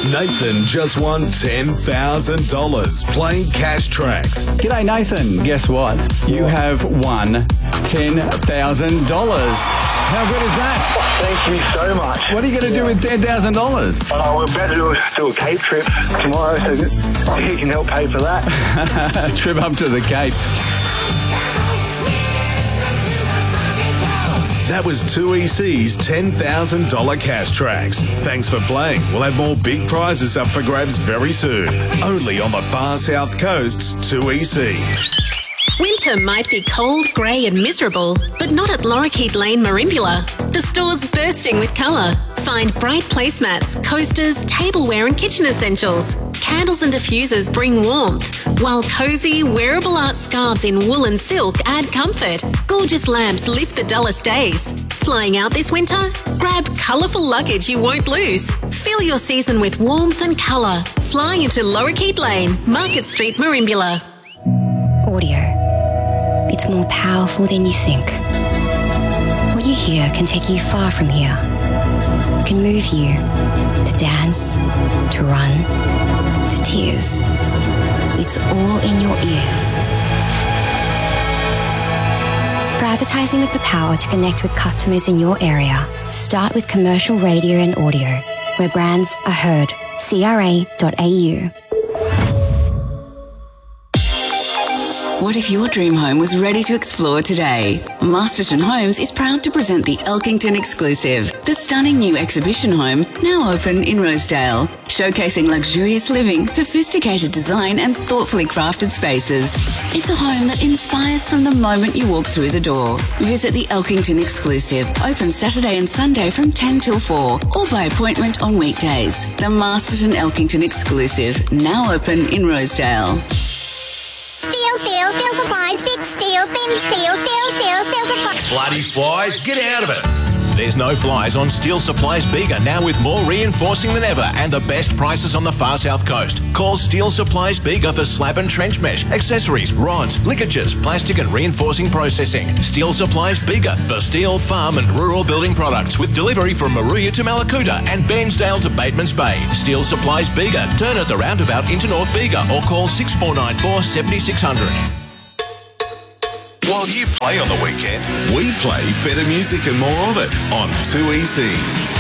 Nathan just won $10,000 playing Cash Tracks. G'day, Nathan. Guess what? You have won $10,000. How good is that? Thank you so much. What are you going to do with $10,000? We're about to do a Cape trip tomorrow, so you can help pay for that. Trip up to the Cape. That was 2EC's $10,000 Cash Tracks. Thanks for playing. We'll have more big prizes up for grabs very soon. Only on the far south coast's 2EC. Winter might be cold, grey and miserable, but not at Lorikeet Lane, Merimbula. The store's bursting with colour. Find bright placemats, coasters, tableware and kitchen essentials. Candles and diffusers bring warmth, while cosy, wearable art scarves in wool and silk add comfort. Gorgeous lamps lift the dullest days. Flying out this winter? Grab colourful luggage you won't lose. Fill your season with warmth and colour. Fly into Lorikeet Lane, Market Street, Merimbula. Audio. It's more powerful than you think. What you hear can take you far from here. It can move you to dance, to run, to tears. It's all in your ears. For advertising with the power to connect with customers in your area, start with commercial radio and audio, where brands are heard. CRA.au. What if your dream home was ready to explore today? Masterton Homes is proud to present the Elkington Exclusive, the stunning new exhibition home now open in Rosedale, showcasing luxurious living, sophisticated design and thoughtfully crafted spaces. It's a home that inspires from the moment you walk through the door. Visit the Elkington Exclusive, open Saturday and Sunday from 10 till 4 or by appointment on weekdays. The Masterton Elkington Exclusive, now open in Rosedale. Steel supplies, thick steel, thin steel supplies. Bloody flies, get out of it. There's no flies on Steel Supplies Bega, now with more reinforcing than ever and the best prices on the far south coast. Call Steel Supplies Bega for slab and trench mesh, accessories, rods, ligatures, plastic and reinforcing processing. Steel Supplies Bega for steel, farm and rural building products with delivery from Maruya to Malakuta and Bairnsdale to Bateman's Bay. Steel Supplies Bega. Turn at the roundabout into North Bega or call 6494 7600. While you play on the weekend, we play better music and more of it on 2EC.